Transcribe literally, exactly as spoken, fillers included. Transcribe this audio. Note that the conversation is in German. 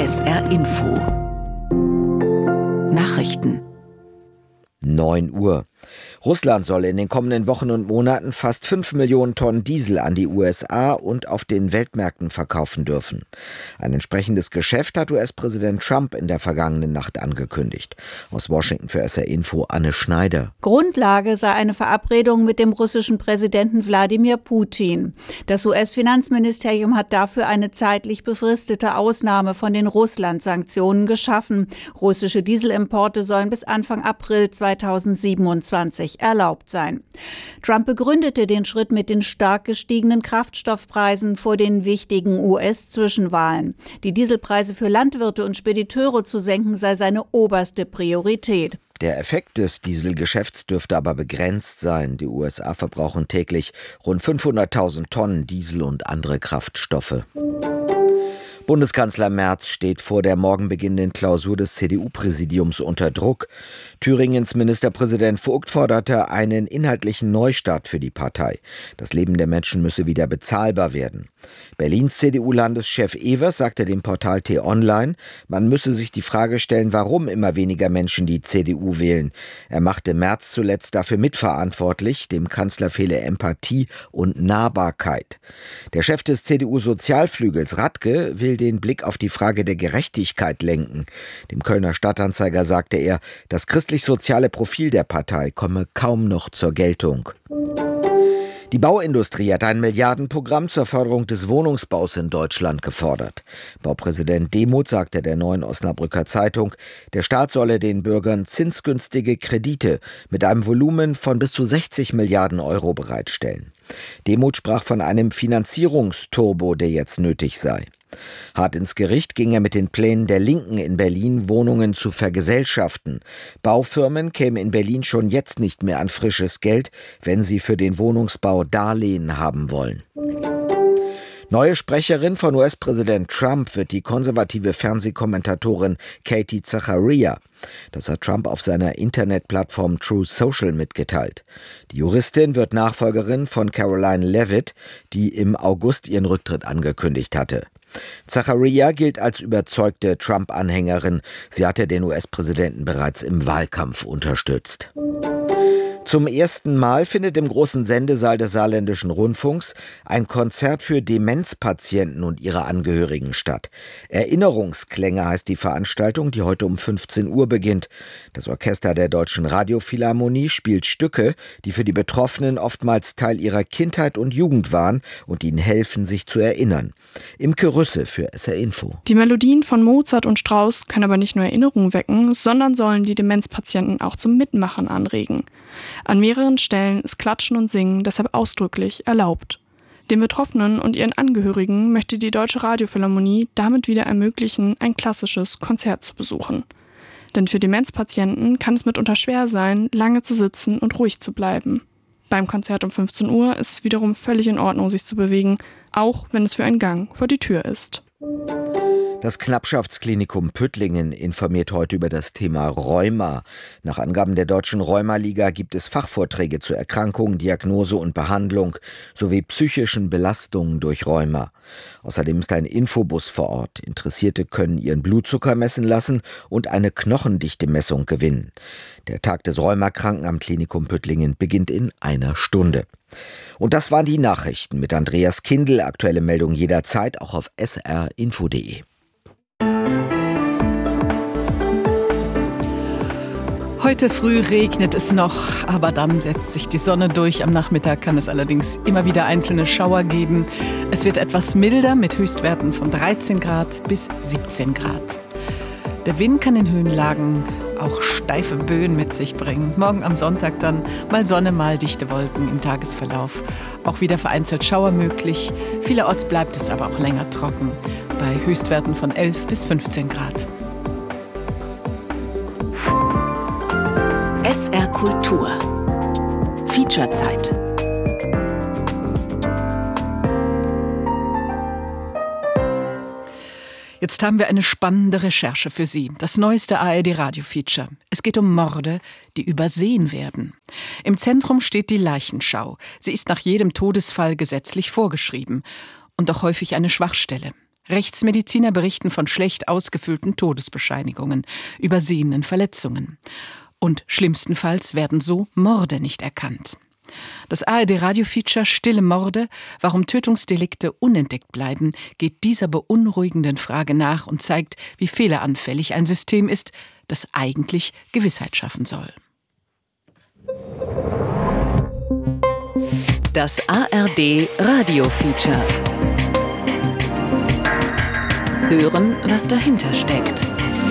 S R Info Nachrichten neun Uhr. Russland soll in den kommenden Wochen und Monaten fast fünf Millionen Tonnen Diesel an die U S A und auf den Weltmärkten verkaufen dürfen. Ein entsprechendes Geschäft hat U S-Präsident Trump in der vergangenen Nacht angekündigt. Aus Washington für S R Info Anne Schneider. Grundlage sei eine Verabredung mit dem russischen Präsidenten Wladimir Putin. Das U S-Finanzministerium hat dafür eine zeitlich befristete Ausnahme von den Russland-Sanktionen geschaffen. Russische Dieselimporte sollen bis Anfang April zweitausendsiebenundzwanzig erlaubt sein. Trump begründete den Schritt mit den stark gestiegenen Kraftstoffpreisen vor den wichtigen U S-Zwischenwahlen. Die Dieselpreise für Landwirte und Spediteure zu senken sei seine oberste Priorität. Der Effekt des Dieselgeschäfts dürfte aber begrenzt sein. Die U S A verbrauchen täglich rund fünfhunderttausend Tonnen Diesel und andere Kraftstoffe. Bundeskanzler Merz steht vor der morgen beginnenden Klausur des C D U-Präsidiums unter Druck. Thüringens Ministerpräsident Vogt forderte einen inhaltlichen Neustart für die Partei. Das Leben der Menschen müsse wieder bezahlbar werden. Berlins C D U-Landeschef Evers sagte dem Portal T-Online, man müsse sich die Frage stellen, warum immer weniger Menschen die C D U wählen. Er machte Merz zuletzt dafür mitverantwortlich, dem Kanzler fehle Empathie und Nahbarkeit. Der Chef des C D U-Sozialflügels Radke will den Blick auf die Frage der Gerechtigkeit lenken. Dem Kölner Stadtanzeiger sagte er, das christlich-soziale Profil der Partei komme kaum noch zur Geltung. Die Bauindustrie hat ein Milliardenprogramm zur Förderung des Wohnungsbaus in Deutschland gefordert. Baupräsident Demuth sagte der Neuen Osnabrücker Zeitung, der Staat solle den Bürgern zinsgünstige Kredite mit einem Volumen von bis zu sechzig Milliarden Euro bereitstellen. Demuth sprach von einem Finanzierungsturbo, der jetzt nötig sei. Hart ins Gericht ging er mit den Plänen der Linken in Berlin, Wohnungen zu vergesellschaften. Baufirmen kämen in Berlin schon jetzt nicht mehr an frisches Geld, wenn sie für den Wohnungsbau Darlehen haben wollen. Neue Sprecherin von U S-Präsident Trump wird die konservative Fernsehkommentatorin Katie Zachariah. Das hat Trump auf seiner Internetplattform Truth Social mitgeteilt. Die Juristin wird Nachfolgerin von Caroline Leavitt, die im August ihren Rücktritt angekündigt hatte. Zachariah gilt als überzeugte Trump-Anhängerin. Sie hatte den U S-Präsidenten bereits im Wahlkampf unterstützt. Zum ersten Mal findet im großen Sendesaal des Saarländischen Rundfunks ein Konzert für Demenzpatienten und ihre Angehörigen statt. Erinnerungsklänge heißt die Veranstaltung, die heute um fünfzehn Uhr beginnt. Das Orchester der Deutschen Radiophilharmonie spielt Stücke, die für die Betroffenen oftmals Teil ihrer Kindheit und Jugend waren und ihnen helfen, sich zu erinnern. Imke Rüsse für S R Info. Die Melodien von Mozart und Strauss können aber nicht nur Erinnerungen wecken, sondern sollen die Demenzpatienten auch zum Mitmachen anregen. An mehreren Stellen ist Klatschen und Singen deshalb ausdrücklich erlaubt. Den Betroffenen und ihren Angehörigen möchte die Deutsche Radiophilharmonie damit wieder ermöglichen, ein klassisches Konzert zu besuchen. Denn für Demenzpatienten kann es mitunter schwer sein, lange zu sitzen und ruhig zu bleiben. Beim Konzert um fünfzehn Uhr ist es wiederum völlig in Ordnung, sich zu bewegen, auch wenn es für einen Gang vor die Tür ist. Das Knappschaftsklinikum Püttlingen informiert heute über das Thema Rheuma. Nach Angaben der Deutschen Rheumaliga gibt es Fachvorträge zur Erkrankung, Diagnose und Behandlung sowie psychischen Belastungen durch Rheuma. Außerdem ist ein Infobus vor Ort. Interessierte können ihren Blutzucker messen lassen und eine Knochendichte-Messung gewinnen. Der Tag des Rheumakranken am Klinikum Püttlingen beginnt in einer Stunde. Und das waren die Nachrichten mit Andreas Kindl. Aktuelle Meldungen jederzeit auch auf s r info punkt d e. Heute früh regnet es noch, aber dann setzt sich die Sonne durch. Am Nachmittag kann es allerdings immer wieder einzelne Schauer geben. Es wird etwas milder mit Höchstwerten von dreizehn Grad bis siebzehn Grad. Der Wind kann in Höhenlagen auch steife Böen mit sich bringen. Morgen am Sonntag dann mal Sonne, mal dichte Wolken im Tagesverlauf. Auch wieder vereinzelt Schauer möglich. Vielerorts bleibt es aber auch länger trocken. Bei Höchstwerten von elf bis fünfzehn Grad. S R Kultur. Featurezeit. Jetzt haben wir eine spannende Recherche für Sie. Das neueste A R D-Radio-Feature. Es geht um Morde, die übersehen werden. Im Zentrum steht die Leichenschau. Sie ist nach jedem Todesfall gesetzlich vorgeschrieben. Und doch häufig eine Schwachstelle. Rechtsmediziner berichten von schlecht ausgefüllten Todesbescheinigungen, übersehenen Verletzungen. Und schlimmstenfalls werden so Morde nicht erkannt. Das A R D-Radio-Feature Stille Morde, warum Tötungsdelikte unentdeckt bleiben, geht dieser beunruhigenden Frage nach und zeigt, wie fehleranfällig ein System ist, das eigentlich Gewissheit schaffen soll. Das A R D-Radio-Feature. Hören, was dahinter steckt.